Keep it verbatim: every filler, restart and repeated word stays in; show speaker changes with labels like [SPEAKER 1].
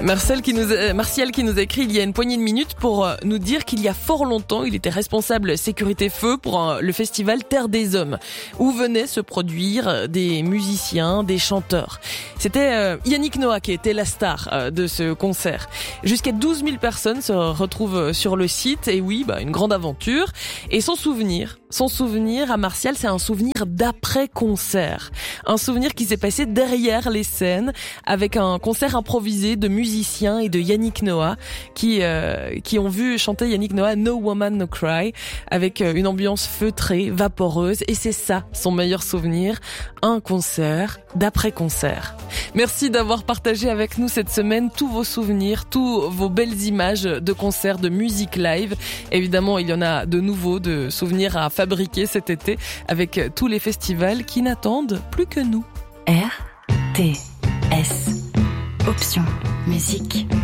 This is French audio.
[SPEAKER 1] Marcel qui nous a, Martial qui nous a écrit il y a une poignée de minutes pour nous dire qu'il y a fort longtemps, il était responsable sécurité feu pour le festival Terre des Hommes, où venaient se produire des musiciens, des chanteurs. C'était Yannick Noah qui était la star de ce concert. Jusqu'à douze mille personnes se retrouvent sur le site, et oui, bah, une grande aventure. Et son souvenir, son souvenir à Martial, c'est un souvenir d'après-concert. Un souvenir qui s'est passé derrière les scènes, avec un concert improvisé de musiciens et de Yannick Noah qui euh, qui ont vu chanter Yannick Noah No Woman No Cry avec une ambiance feutrée, vaporeuse, et c'est ça son meilleur souvenir, un concert d'après-concert. Merci d'avoir partagé avec nous cette semaine tous vos souvenirs, tous vos belles images de concerts, de musique live. Évidemment, il y en a de nouveaux, de souvenirs à fabriquer cet été avec tous les festivals qui n'attendent plus que nous.
[SPEAKER 2] R T S Option Musique.